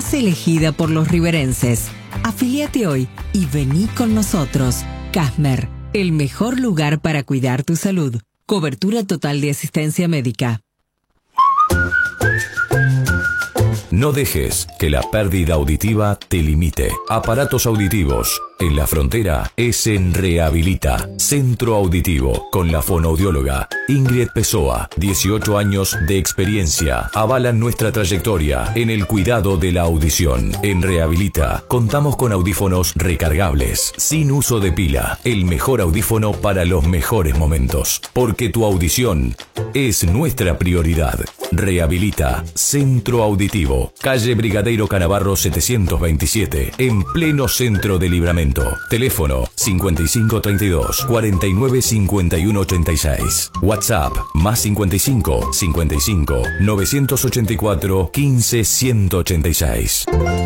más elegida por los riverenses. Afíliate hoy y vení con nosotros. Casmer, el mejor lugar para cuidar tu salud. Cobertura total de asistencia médica. No dejes que la pérdida auditiva te limite. Aparatos auditivos. En la frontera es en Rehabilita, Centro Auditivo, con la fonoaudióloga Ingrid Pessoa. 18 años de experiencia avalan nuestra trayectoria en el cuidado de la audición. En Rehabilita contamos con audífonos recargables, sin uso de pila. El mejor audífono para los mejores momentos. Porque tu audición es nuestra prioridad. Rehabilita, Centro Auditivo, calle Brigadeiro Canavarro 727, en pleno centro de Libramento. Teléfono 5532 49 51 86. WhatsApp más 55 55 984 15 186.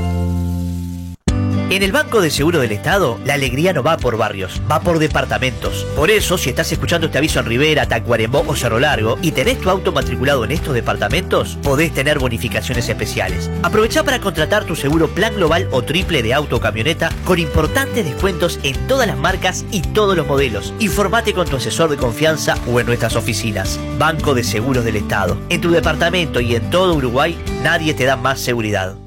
En el Banco de Seguro del Estado, la alegría no va por barrios, va por departamentos. Por eso, si estás escuchando este aviso en Rivera, Tacuarembó o Cerro Largo y tenés tu auto matriculado en estos departamentos, podés tener bonificaciones especiales. Aprovechá para contratar tu seguro plan global o triple de auto o camioneta con importantes descuentos en todas las marcas y todos los modelos. Informate con tu asesor de confianza o en nuestras oficinas. Banco de Seguros del Estado. En tu departamento y en todo Uruguay, nadie te da más seguridad.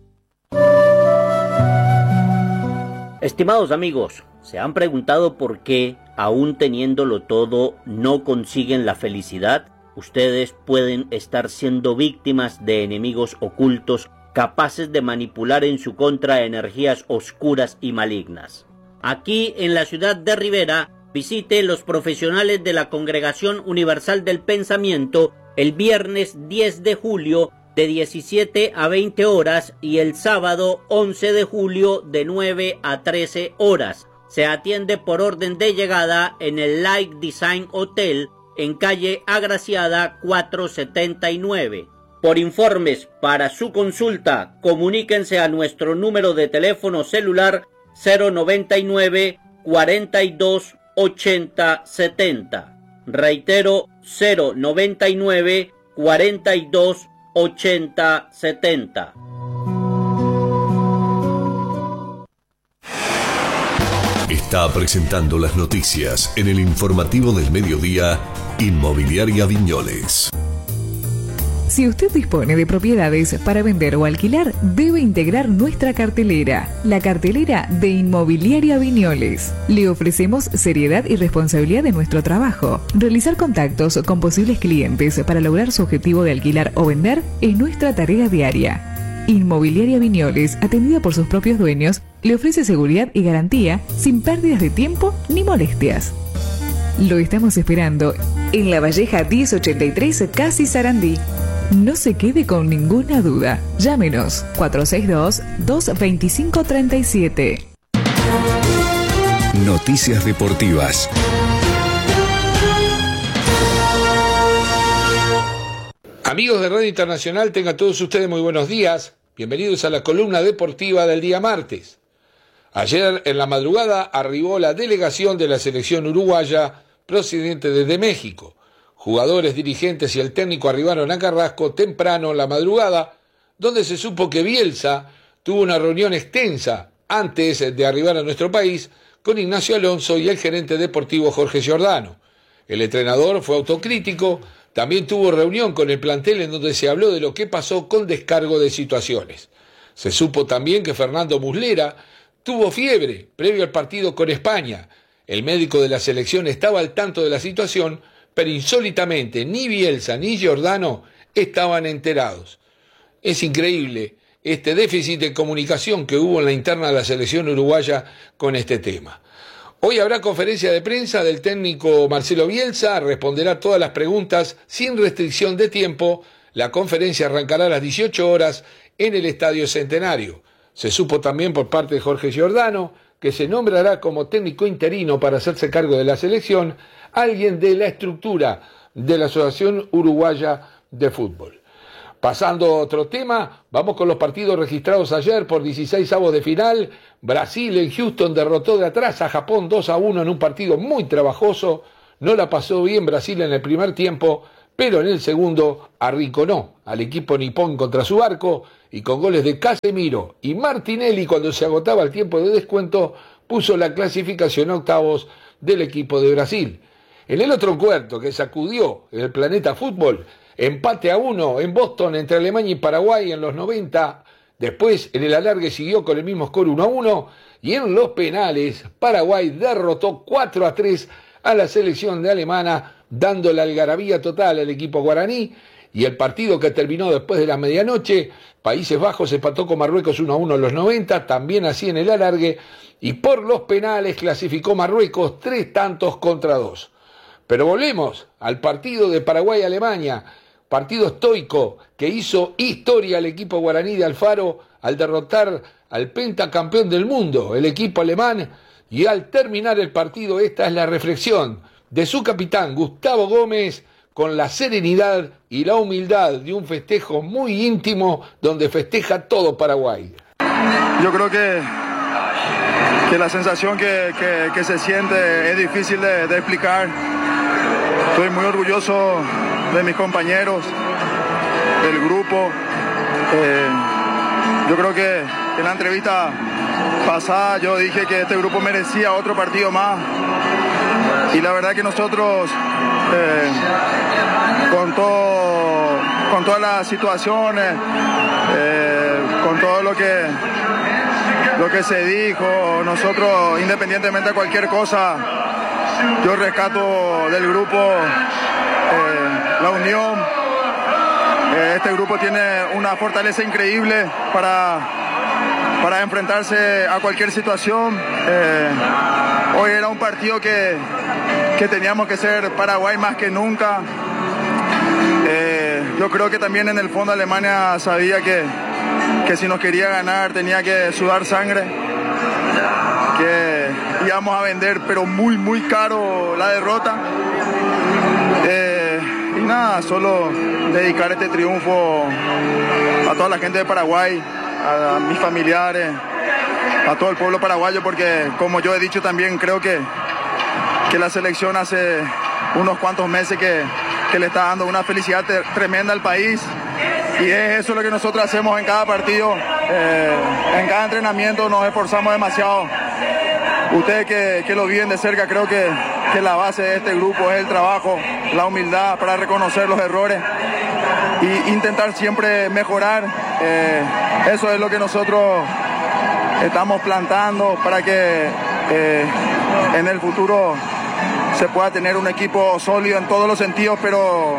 Estimados amigos, ¿se han preguntado por qué, aún teniéndolo todo, no consiguen la felicidad? Ustedes pueden estar siendo víctimas de enemigos ocultos capaces de manipular en su contra energías oscuras y malignas. Aquí en la ciudad de Rivera, visite los profesionales de la Congregación Universal del Pensamiento el viernes 10 de julio de 17 a 20 horas y el sábado 11 de julio de 9 a 13 horas. Se atiende por orden de llegada en el Light Design Hotel en calle Agraciada 479. Por informes para su consulta, comuníquense a nuestro número de teléfono celular 099 42 80 70. Reitero, 099 42 80 70. Está presentando las noticias en el informativo del mediodía, Inmobiliaria Viñoles. Si usted dispone de propiedades para vender o alquilar, debe integrar nuestra cartelera, la cartelera de Inmobiliaria Viñoles. Le ofrecemos seriedad y responsabilidad en nuestro trabajo. Realizar contactos con posibles clientes para lograr su objetivo de alquilar o vender es nuestra tarea diaria. Inmobiliaria Viñoles, atendida por sus propios dueños, le ofrece seguridad y garantía sin pérdidas de tiempo ni molestias. Lo estamos esperando en La Valleja 1083, Casi Sarandí. No se quede con ninguna duda. Llámenos 462-225-37. Noticias deportivas. Amigos de Radio Internacional, tengan todos ustedes muy buenos días. Bienvenidos a la columna deportiva del día martes. Ayer en la madrugada arribó la delegación de la selección uruguaya procedente desde México. Jugadores, dirigentes y el técnico arribaron a Carrasco temprano en la madrugada, donde se supo que Bielsa tuvo una reunión extensa antes de arribar a nuestro país con Ignacio Alonso y el gerente deportivo Jorge Giordano. El entrenador fue autocrítico, también tuvo reunión con el plantel en donde se habló de lo que pasó con descargo de situaciones. Se supo también que Fernando Muslera tuvo fiebre previo al partido con España. El médico de la selección estaba al tanto de la situación, pero insólitamente ni Bielsa ni Giordano estaban enterados. Es increíble este déficit de comunicación que hubo en la interna de la selección uruguaya con este tema. Hoy habrá conferencia de prensa del técnico Marcelo Bielsa, responderá todas las preguntas sin restricción de tiempo. La conferencia arrancará a las 18 horas en el Estadio Centenario. Se supo también por parte de Jorge Giordano que se nombrará como técnico interino para hacerse cargo de la selección alguien de la estructura de la Asociación Uruguaya de Fútbol. Pasando a otro tema, vamos con los partidos registrados ayer por 16avos de final. Brasil en Houston derrotó de atrás a Japón 2-1 en un partido muy trabajoso. No la pasó bien Brasil en el primer tiempo, pero en el segundo arrinconó al equipo nipón contra su arco y con goles de Casemiro y Martinelli cuando se agotaba el tiempo de descuento puso la clasificación a octavos del equipo de Brasil. En el otro encuentro que sacudió el planeta fútbol, empate a 1 en Boston entre Alemania y Paraguay en los 90, después en el alargue siguió con el mismo score 1-1 y en los penales Paraguay derrotó 4-3 a la selección de alemana, dando la algarabía total al equipo guaraní, y el partido que terminó después de la medianoche, Países Bajos empató con Marruecos 1-1 en los 90, también así en el alargue, y por los penales clasificó Marruecos 3-2. Pero volvemos al partido de Paraguay-Alemania, partido estoico que hizo historia al equipo guaraní de Alfaro al derrotar al pentacampeón del mundo, el equipo alemán, y al terminar el partido esta es la reflexión de su capitán Gustavo Gómez con la serenidad y la humildad de un festejo muy íntimo donde festeja todo Paraguay. Yo creo que la sensación que se siente es difícil de explicar. Estoy muy orgulloso de mis compañeros, del grupo. Yo creo que en la entrevista pasada yo dije que este grupo merecía otro partido más. Y la verdad que nosotros, con todas las situaciones, con todo lo que se dijo, nosotros, independientemente de cualquier cosa, yo rescato del grupo la unión. Este grupo tiene una fortaleza increíble para enfrentarse a cualquier situación. Hoy era un partido que teníamos que ser Paraguay más que nunca. Yo creo que también en el fondo Alemania sabía que si nos quería ganar tenía que sudar sangre, que íbamos a vender pero muy muy caro la derrota. Y nada, solo dedicar este triunfo a toda la gente de Paraguay, a mis familiares, a todo el pueblo paraguayo, porque como yo he dicho también creo que la selección hace unos cuantos meses que le está dando una felicidad tremenda al país, y es eso lo que nosotros hacemos en cada partido, en cada entrenamiento nos esforzamos demasiado. Ustedes que lo viven de cerca, creo que la base de este grupo es el trabajo, la humildad para reconocer los errores e intentar siempre mejorar. Eso es lo que nosotros estamos plantando para que en el futuro se pueda tener un equipo sólido en todos los sentidos, pero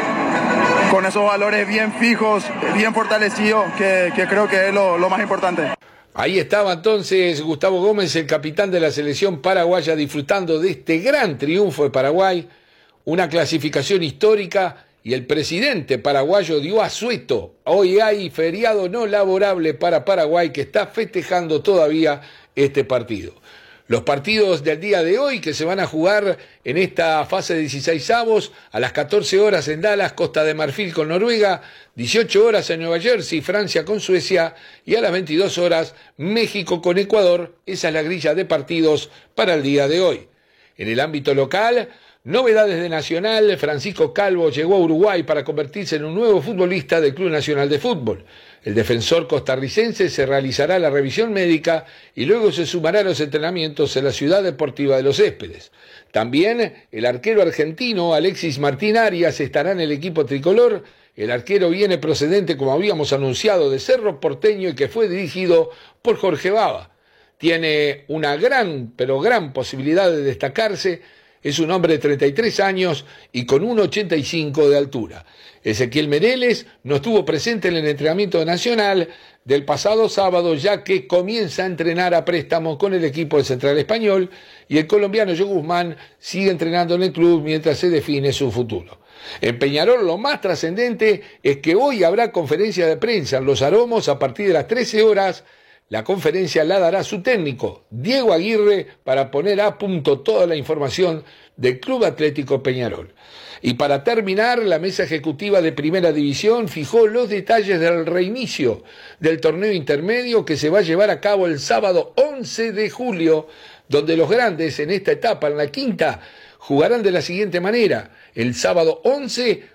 con esos valores bien fijos, bien fortalecidos, que creo que es lo más importante. Ahí estaba entonces Gustavo Gómez, el capitán de la selección paraguaya, disfrutando de este gran triunfo de Paraguay, una clasificación histórica, y el presidente paraguayo dio asueto. Hoy hay feriado no laborable para Paraguay, que está festejando todavía este partido. Los partidos del día de hoy que se van a jugar en esta fase de 16avos, a las 14 horas en Dallas, Costa de Marfil con Noruega, 18 horas en Nueva Jersey, Francia con Suecia, y a las 22 horas México con Ecuador. Esa es la grilla de partidos para el día de hoy. En el ámbito local, novedades de Nacional. Francisco Calvo llegó a Uruguay para convertirse en un nuevo futbolista del Club Nacional de Fútbol. El defensor costarricense se realizará la revisión médica y luego se sumará a los entrenamientos en la Ciudad Deportiva de Los Céspedes. También el arquero argentino Alexis Martín Arias estará en el equipo tricolor. El arquero viene procedente, como habíamos anunciado, de Cerro Porteño y que fue dirigido por Jorge Baba. Tiene una gran posibilidad de destacarse. Es un hombre de 33 años y con 1,85 de altura. Ezequiel Meneles no estuvo presente en el entrenamiento nacional del pasado sábado, ya que comienza a entrenar a préstamo con el equipo del Central Español, y el colombiano Joe Guzmán sigue entrenando en el club mientras se define su futuro. En Peñarol lo más trascendente es que hoy habrá conferencia de prensa en Los Aromos a partir de las 13 horas. La conferencia la dará su técnico, Diego Aguirre, para poner a punto toda la información del Club Atlético Peñarol. Y para terminar, la mesa ejecutiva de Primera División fijó los detalles del reinicio del torneo intermedio que se va a llevar a cabo el sábado 11 de julio, donde los grandes en esta etapa, en la quinta, jugarán de la siguiente manera. El sábado 11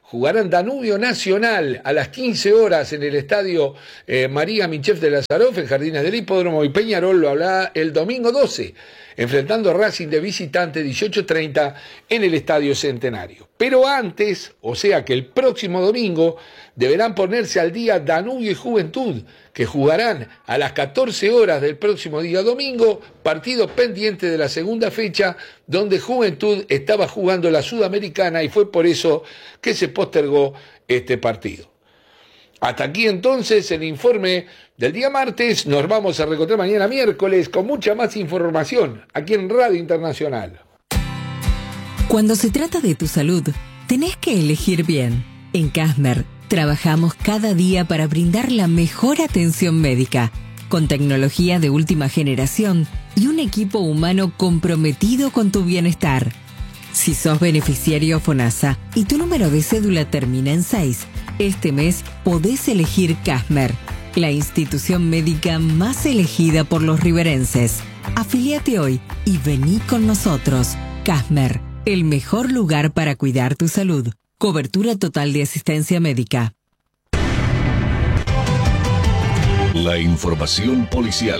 jugarán Danubio Nacional a las 15 horas en el estadio María Minchev de Lazaroff, en Jardines del Hipódromo, y Peñarol lo hablará el domingo 12, enfrentando a Racing de visitante 18:30 en el Estadio Centenario. Pero antes, o sea que el próximo domingo, deberán ponerse al día Danubio y Juventud, que jugarán a las 14 horas del próximo día domingo, partido pendiente de la segunda fecha, donde Juventud estaba jugando la Sudamericana y fue por eso que se postergó este partido. Hasta aquí entonces el informe del día martes. Nos vamos a reencontrar mañana miércoles con mucha más información aquí en Radio Internacional. Cuando se trata de tu salud, tenés que elegir bien. En Casmer trabajamos cada día para brindar la mejor atención médica, con tecnología de última generación y un equipo humano comprometido con tu bienestar. Si sos beneficiario FONASA y tu número de cédula termina en 6, este mes podés elegir Casmer, la institución médica más elegida por los riverenses. Afiliate hoy y vení con nosotros. Casmer, el mejor lugar para cuidar tu salud. Cobertura total de asistencia médica. La información policial.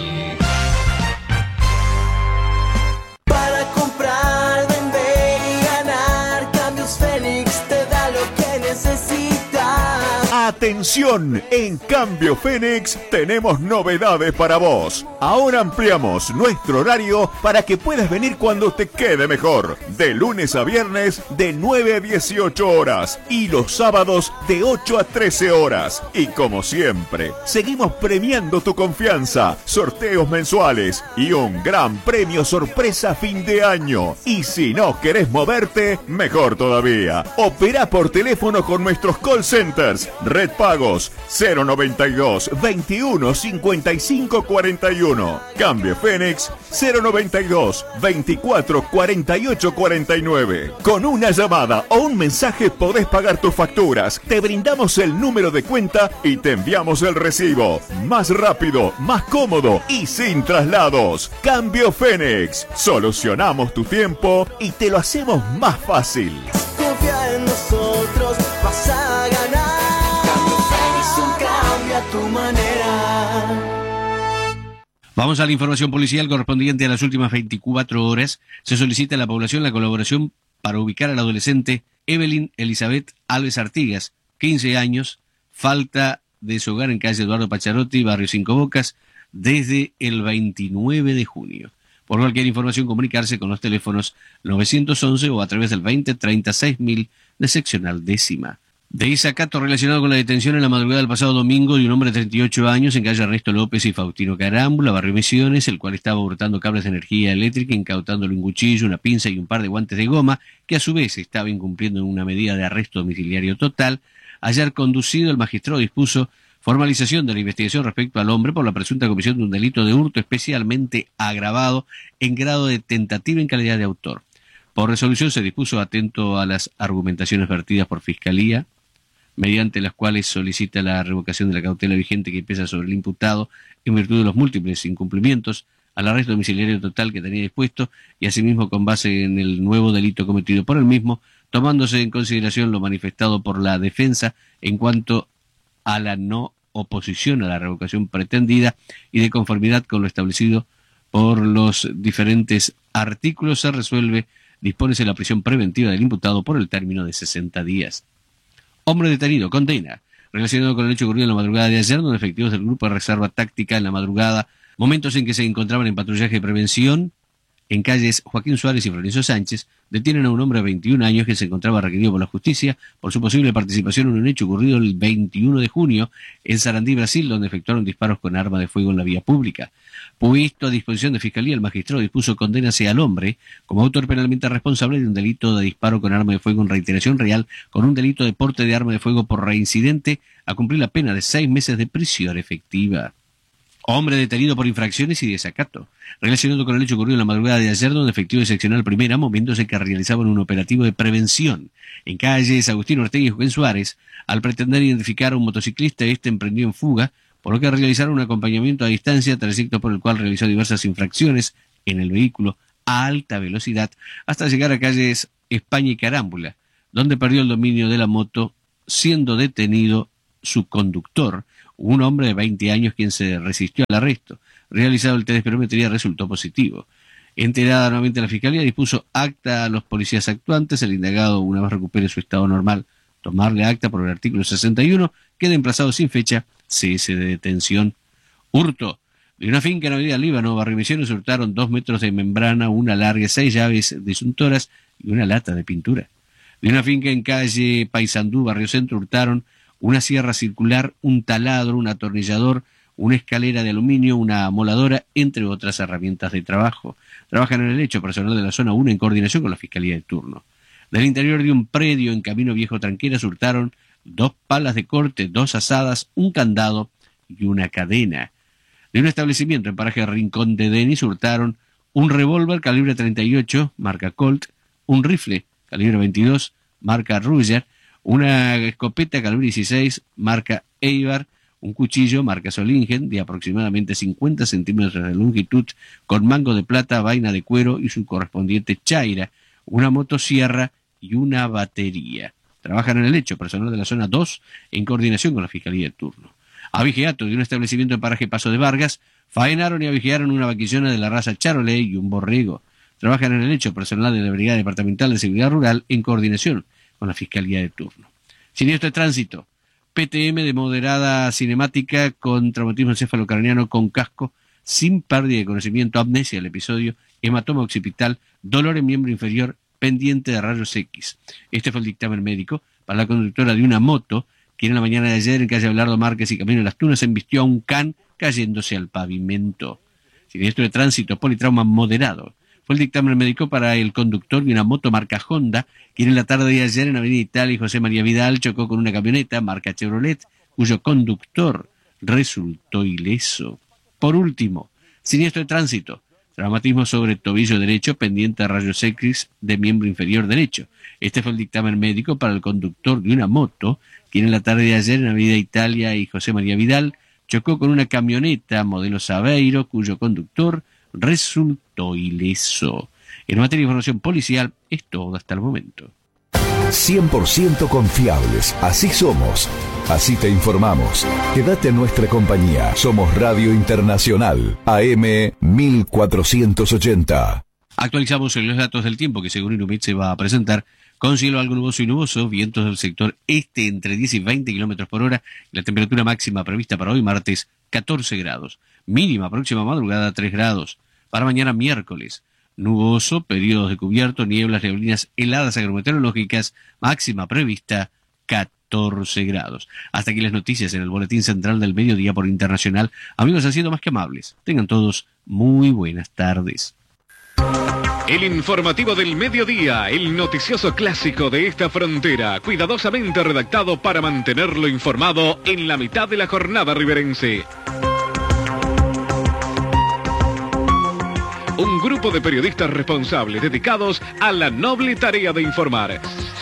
Para comprar, vender y ganar, Cambios Fénix te da lo que necesitas. Atención, en Cambio Fénix tenemos novedades para vos. Ahora ampliamos nuestro horario para que puedas venir cuando te quede mejor. De lunes a viernes de 9 a 18 horas y los sábados de 8 a 13 horas. Y como siempre, seguimos premiando tu confianza, sorteos mensuales y un gran premio sorpresa a fin de año. Y si no querés moverte, mejor todavía. Opera por teléfono con nuestros call centers. Red Pagos 092 21 55 41. Cambio Fénix 092 24 48 49. Con una llamada o un mensaje podés pagar tus facturas. Te brindamos el número de cuenta y te enviamos el recibo. Más rápido, más cómodo y sin traslados. Cambio Fénix. Solucionamos tu tiempo y te lo hacemos más fácil. Confía en nosotros, vas a ganar. Tu manera. Vamos a la información policial correspondiente a las últimas 24 horas. Se solicita a la población la colaboración para ubicar al adolescente Evelyn Elizabeth Alves Artigas, 15 años, falta de su hogar en calle Eduardo Pacharotti, barrio Cinco Bocas, desde el 29 de junio. Por cualquier información, comunicarse con los teléfonos 911 o a través del 2036.000 de seccional décima. Desacato relacionado con la detención en la madrugada del pasado domingo de un hombre de 38 años en calle Ernesto López y Faustino Carámbula, barrio Misiones, el cual estaba hurtando cables de energía eléctrica, incautándole un cuchillo, una pinza y un par de guantes de goma, que a su vez estaba incumpliendo una medida de arresto domiciliario total. Ayer conducido, el magistrado dispuso formalización de la investigación respecto al hombre por la presunta comisión de un delito de hurto especialmente agravado en grado de tentativa en calidad de autor. Por resolución se dispuso, atento a las argumentaciones vertidas por Fiscalía, mediante las cuales solicita la revocación de la cautela vigente que pesa sobre el imputado en virtud de los múltiples incumplimientos al arresto domiciliario total que tenía dispuesto y asimismo con base en el nuevo delito cometido por el mismo, tomándose en consideración lo manifestado por la defensa en cuanto a la no oposición a la revocación pretendida y de conformidad con lo establecido por los diferentes artículos, se resuelve dispónese la prisión preventiva del imputado por el término de 60 días. Hombre detenido, condena, relacionado con el hecho ocurrido en la madrugada de ayer, donde efectivos del Grupo de Reserva Táctica en la madrugada, momentos en que se encontraban en patrullaje de prevención, en calles Joaquín Suárez y Florencio Sánchez, detienen a un hombre de 21 años que se encontraba requerido por la justicia por su posible participación en un hecho ocurrido el 21 de junio en Sarandí, Brasil, donde efectuaron disparos con arma de fuego en la vía pública. Puesto a disposición de Fiscalía, el magistrado dispuso condenarse al hombre como autor penalmente responsable de un delito de disparo con arma de fuego en reiteración real, con un delito de porte de arma de fuego por reincidente, a cumplir la pena de 6 meses de prisión efectiva. Hombre detenido por infracciones y desacato, relacionado con el hecho ocurrido en la madrugada de ayer, donde efectivos de seccional primera, moviéndose que realizaban un operativo de prevención en calles Agustín Ortega y Joaquín Suárez, al pretender identificar a un motociclista, este emprendió en fuga, por lo que realizaron un acompañamiento a distancia, trayecto por el cual realizó diversas infracciones en el vehículo a alta velocidad, hasta llegar a calles España y Carámbula, donde perdió el dominio de la moto, siendo detenido su conductor, un hombre de 20 años quien se resistió al arresto. Realizado el test de espirometría resultó positivo. Enterada nuevamente la Fiscalía, dispuso acta a los policías actuantes. El indagado, una vez recupere su estado normal, tomarle acta por el artículo 61, queda emplazado sin fecha, cese de detención. Hurto. De una finca en Avenida Líbano, Barrio Misiones, hurtaron 2 metros de membrana, una larga, 6 llaves disyuntoras y una lata de pintura. De una finca en calle Paysandú, Barrio Centro, hurtaron una sierra circular, un taladro, un atornillador, una escalera de aluminio, una amoladora, entre otras herramientas de trabajo. Trabajan en el hecho personal de la zona 1 en coordinación con la Fiscalía de turno. Del interior de un predio en Camino Viejo Tranqueras hurtaron 2 palas de corte, 2 asadas, un candado y una cadena. De un establecimiento en paraje Rincón de Denis hurtaron un revólver calibre 38, marca Colt, un rifle calibre 22, marca Ruger, una escopeta calibre 16, marca Eibar, un cuchillo marca Solingen de aproximadamente 50 centímetros de longitud, con mango de plata, vaina de cuero y su correspondiente chaira, una motosierra y una batería. Trabajan en el hecho personal de la zona 2 en coordinación con la Fiscalía de turno. Avigeato de un establecimiento en paraje Paso de Vargas, faenaron y avigearon una vaquillona de la raza Charolais y un borrego. Trabajan en el hecho personal de la Brigada Departamental de Seguridad Rural en coordinación con la Fiscalía de turno. Siniestro de tránsito. PTM de moderada cinemática con traumatismo encefalocraneano con casco, sin pérdida de conocimiento, amnesia el episodio, hematoma occipital, dolor en miembro inferior, pendiente de rayos X. Este fue el dictamen médico para la conductora de una moto, quien en la mañana de ayer en calle Abelardo Márquez y Camino de las Tunas embistió a un can cayéndose al pavimento. Siniestro de tránsito, politrauma moderado. Fue el dictamen médico para el conductor de una moto marca Honda, quien en la tarde de ayer en Avenida Italia y José María Vidal chocó con una camioneta marca Chevrolet, cuyo conductor resultó ileso. Por último, siniestro de tránsito, traumatismo sobre tobillo derecho, pendiente de rayos X de miembro inferior derecho. Este fue el dictamen médico para el conductor de una moto, quien en la tarde de ayer en Avenida Italia y José María Vidal chocó con una camioneta modelo Saveiro, cuyo conductor resultó ileso. En materia de información policial, es todo hasta el momento. 100% confiables, así somos, así te informamos. Quédate en nuestra compañía. Somos Radio Internacional, AM 1480. Actualizamos los datos del tiempo que según Inumet se va a presentar con cielo algo nuboso y nuboso, vientos del sector este entre 10 y 20 kilómetros por hora, y la temperatura máxima prevista para hoy martes 14 grados, mínima próxima madrugada 3 grados. Para mañana miércoles, nuboso, periodos de cubierto, nieblas, neblinas heladas agrometeorológicas, máxima prevista 14 grados. Hasta aquí las noticias en el Boletín Central del Mediodía por Internacional. Amigos, han sido más que amables. Tengan todos muy buenas tardes. El informativo del mediodía, el noticioso clásico de esta frontera, cuidadosamente redactado para mantenerlo informado en la mitad de la jornada riverense. Un grupo de periodistas responsables dedicados a la noble tarea de informar.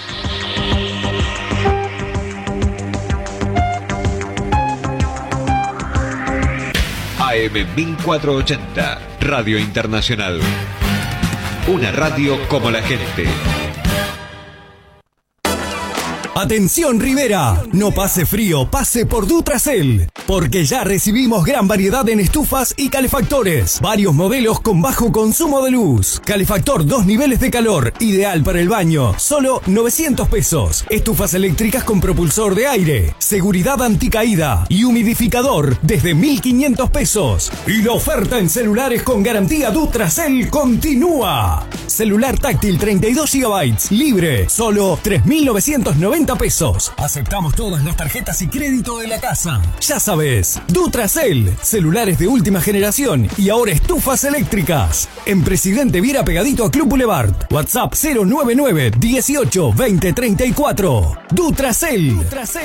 AM 1480, Radio Internacional. Una radio como la gente. Atención Rivera, no pase frío, pase por Dutracel, porque ya recibimos gran variedad en estufas y calefactores, varios modelos con bajo consumo de luz, calefactor 2 niveles de calor, ideal para el baño, solo 900 pesos, estufas eléctricas con propulsor de aire, seguridad anticaída y humidificador desde 1.500 pesos, y la oferta en celulares con garantía Dutracel continúa. Celular táctil 32 GB, libre, solo 3.990 pesos. Aceptamos todas las tarjetas y crédito de la casa. Ya sabes, Dutracel, celulares de última generación y ahora estufas eléctricas. En Presidente Viera pegadito a Club Boulevard. WhatsApp 099 18 20 34. Dutracel.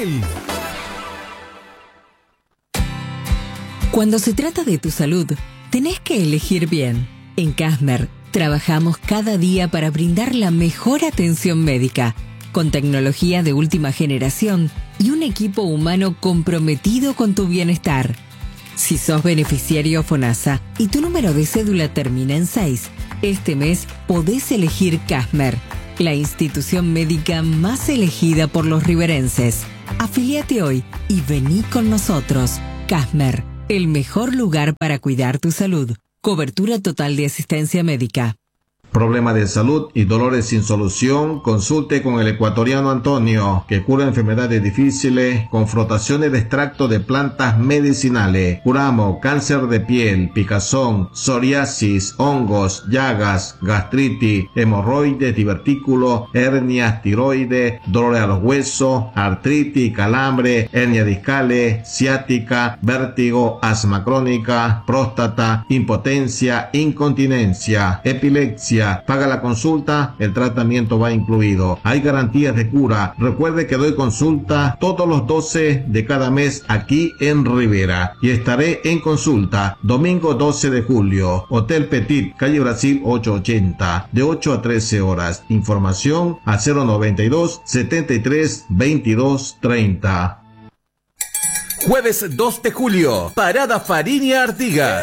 Cuando se trata de tu salud, tenés que elegir bien. En Casmer, trabajamos cada día para brindar la mejor atención médica, con tecnología de última generación y un equipo humano comprometido con tu bienestar. Si sos beneficiario FONASA y tu número de cédula termina en 6, este mes podés elegir Casmer. la institución médica más elegida por los riverenses. Afiliate hoy y vení con nosotros. Casmer, el mejor lugar para cuidar tu salud. Cobertura total de asistencia médica. Problema de salud y dolores sin solución, consulte con el ecuatoriano Antonio, que cura enfermedades difíciles con frotaciones de extracto de plantas medicinales. Curamos cáncer de piel, picazón, psoriasis, hongos, llagas, gastritis, hemorroides, divertículos, hernias, tiroides, dolores a los huesos, artritis, calambre, hernias discales, ciática, vértigo, asma crónica, próstata, impotencia, incontinencia, epilepsia. Paga la consulta, el tratamiento va incluido. Hay garantías de cura. Recuerde que doy consulta todos los 12 de cada mes aquí en Rivera. Y estaré en consulta domingo 12 de julio. Hotel Petit, calle Brasil 880, de 8 a 13 horas. Información a 092 73 22 30. Jueves 2 de julio, Parada Fariña Artigas.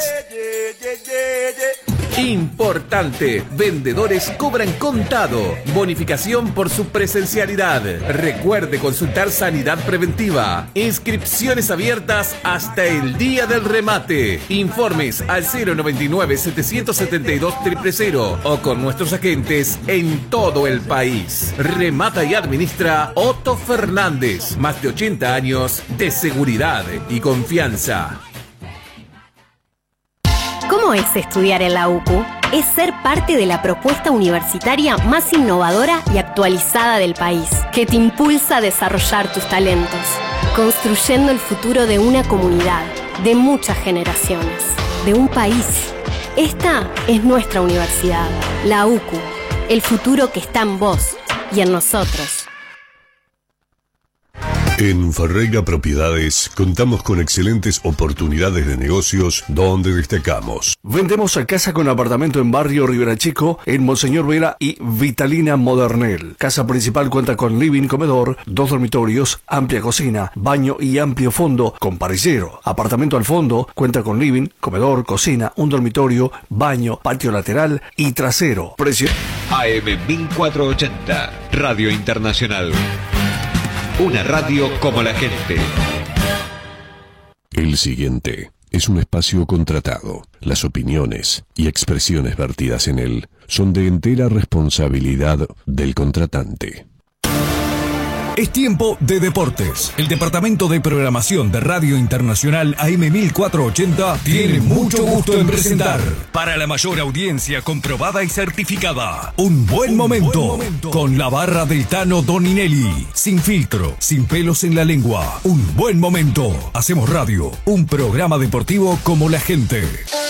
Importante, vendedores cobran contado, bonificación por su presencialidad. Recuerde consultar sanidad preventiva. Inscripciones abiertas hasta el día del remate. Informes al 099-772-000 o con nuestros agentes en todo el país. Remata y administra Otto Fernández. Más de 80 años de seguridad y confianza. ¿Cómo es estudiar en la UCU? Es ser parte de la propuesta universitaria más innovadora y actualizada del país, que te impulsa a desarrollar tus talentos, construyendo el futuro de una comunidad, de muchas generaciones, de un país. Esta es nuestra universidad, la UCU, el futuro que está en vos y en nosotros. En Ferreira Propiedades contamos con excelentes oportunidades de negocios donde destacamos. Vendemos a casa con apartamento en barrio Rivera Chico, en Monseñor Vera y Vitalina Modernel. Casa principal cuenta con living, comedor, 2 dormitorios, amplia cocina, baño y amplio fondo con parrillero. Apartamento al fondo cuenta con living, comedor, cocina, un dormitorio, baño, patio lateral y trasero. Precio AM 1480, Radio Internacional. Una radio como la gente. El siguiente es un espacio contratado. Las opiniones y expresiones vertidas en él son de entera responsabilidad del contratante. Es tiempo de deportes. El departamento de programación de Radio Internacional AM 1480 tiene mucho gusto en presentar, para la mayor audiencia comprobada y certificada, un buen momento con la barra del Tano Doninelli. Sin filtro, sin pelos en la lengua. Un buen momento. Hacemos radio, un programa deportivo como la gente.